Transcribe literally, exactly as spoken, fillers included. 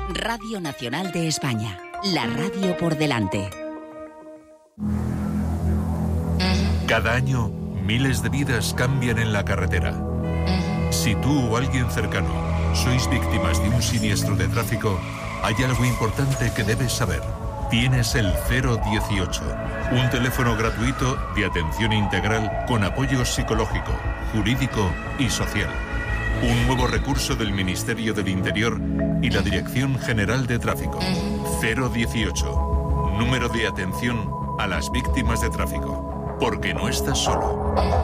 Radio Nacional de España. La radio por delante. Cada año, miles de vidas cambian en la carretera. Si tú o alguien cercano sois víctimas de un siniestro de tráfico, hay algo importante que debes saber. Tienes el cero dieciocho, un teléfono gratuito de atención integral con apoyo psicológico, jurídico y social. Un nuevo recurso del Ministerio del Interior y la Dirección General de Tráfico. cero dieciocho, número de atención a las víctimas de tráfico. Porque no estás solo.